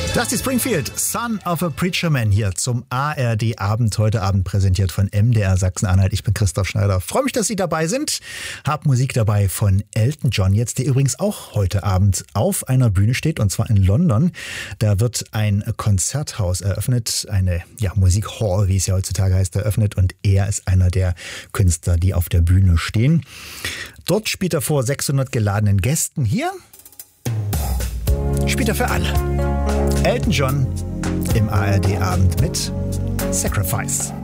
Dusty Springfield, Son of a Preacher Man hier zum ARD-Abend. Heute Abend präsentiert von MDR Sachsen-Anhalt. Ich bin Christoph Schneider. Freue mich, dass Sie dabei sind. Hab Musik dabei von Elton John jetzt, der übrigens auch heute Abend auf einer Bühne steht, und zwar in London. Da wird ein Konzerthaus eröffnet, eine Musikhall, wie es ja heutzutage heißt, eröffnet, und er ist einer der Künstler, die auf der Bühne stehen. Dort spielt er vor 600 geladenen Gästen. Hier spielt er für alle. Elton John im ARD-Abend mit Sacrifice.